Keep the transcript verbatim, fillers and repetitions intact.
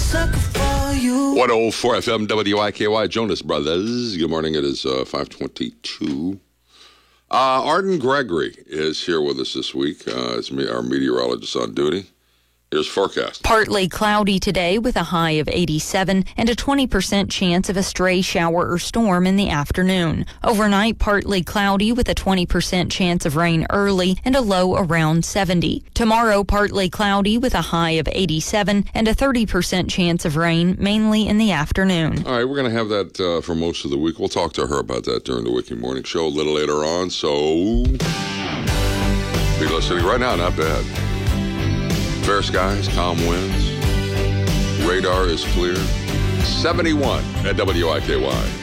sucker for you. one oh four F M W I K Y, Jonas Brothers. Good morning. It is uh, five twenty-two. Uh, Arden Gregory is here with us this week. Uh, it's me, our meteorologist on duty. Here's forecast. Partly cloudy today with a high of eighty-seven and a twenty percent chance of a stray shower or storm in the afternoon. Overnight, partly cloudy with a twenty percent chance of rain early and a low around seventy. Tomorrow, partly cloudy with a high of eighty-seven and a thirty percent chance of rain, mainly in the afternoon. All right, we're going to have that uh, for most of the week. We'll talk to her about that during the Wiki Morning Show a little later on. So, be listening right now. Not bad. Fair skies, calm winds. Radar is clear. seventy-one at W I K Y.